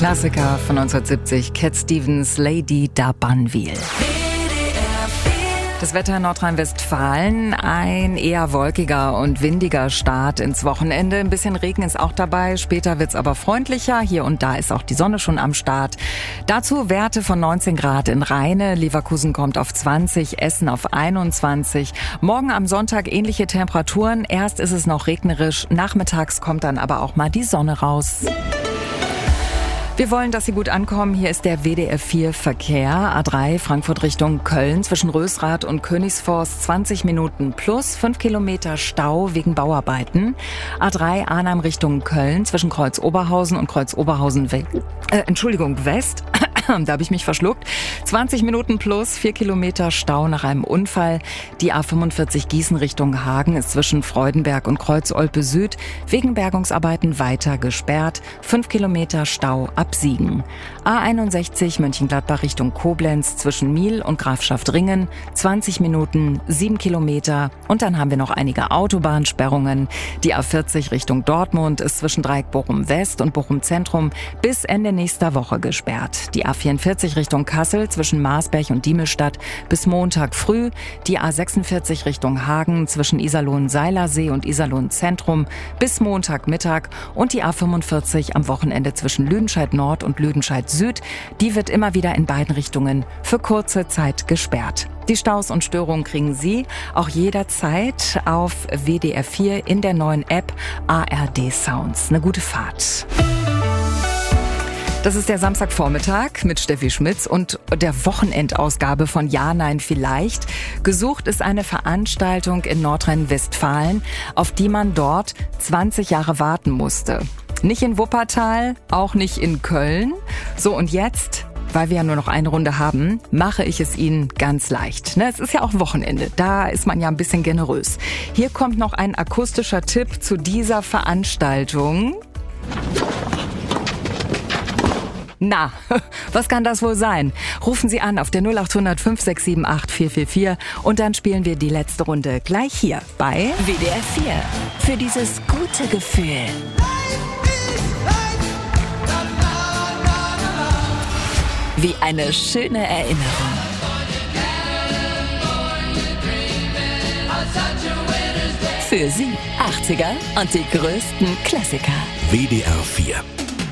Klassiker von 1970, Cat Stevens, Lady d'Urbanville. Das Wetter in Nordrhein-Westfalen, ein eher wolkiger und windiger Start ins Wochenende. Ein bisschen Regen ist auch dabei, später wird's aber freundlicher. Hier und da ist auch die Sonne schon am Start. Dazu Werte von 19 Grad in Rheine, Leverkusen kommt auf 20, Essen auf 21. Morgen am Sonntag ähnliche Temperaturen. Erst ist es noch regnerisch, nachmittags kommt dann aber auch mal die Sonne raus. Wir wollen, dass Sie gut ankommen. Hier ist der WDR 4 Verkehr. A3 Frankfurt Richtung Köln zwischen Rösrath und Königsforst 20 Minuten plus 5 Kilometer Stau wegen Bauarbeiten. A3 Arnhem Richtung Köln zwischen Kreuz Oberhausen und Kreuz Oberhausen West. Da habe ich mich verschluckt. 20 Minuten plus 4 Kilometer Stau nach einem Unfall. Die A45 Gießen Richtung Hagen ist zwischen Freudenberg und Kreuz Olpe Süd wegen Bergungsarbeiten weiter gesperrt. 5 Kilometer Stau ab Siegen. A61 Mönchengladbach Richtung Koblenz zwischen Miel und Grafschaft-Ringen. 20 Minuten, 7 Kilometer. Und dann haben wir noch einige Autobahnsperrungen. Die A40 Richtung Dortmund ist zwischen Dreieck Bochum West und Bochum Zentrum bis Ende nächster Woche gesperrt. Die A44 Richtung Kassel zwischen Marsberg und Diemelstadt bis Montag früh. Die A46 Richtung Hagen zwischen Iserlohn-Seilersee und Iserlohn-Zentrum bis Montagmittag. Und die A45 am Wochenende zwischen Lüdenscheid-Nord und Lüdenscheid-Süd. Die wird immer wieder in beiden Richtungen für kurze Zeit gesperrt. Die Staus und Störungen kriegen Sie auch jederzeit auf WDR 4 in der neuen App ARD Sounds. Eine gute Fahrt. Das ist der Samstagvormittag mit Steffi Schmitz und der Wochenendausgabe von Ja, Nein, Vielleicht. Gesucht ist eine Veranstaltung in Nordrhein-Westfalen, auf die man dort 20 Jahre warten musste. Nicht in Wuppertal, auch nicht in Köln. So, und jetzt, weil wir ja nur noch eine Runde haben, mache ich es Ihnen ganz leicht. Es ist ja auch Wochenende, da ist man ja ein bisschen generös. Hier kommt noch ein akustischer Tipp zu dieser Veranstaltung. Na, was kann das wohl sein? Rufen Sie an auf der 0800 5678 444 und dann spielen wir die letzte Runde gleich hier bei WDR 4 für dieses gute Gefühl. Wie eine schöne Erinnerung. Für Sie 80er und die größten Klassiker. WDR 4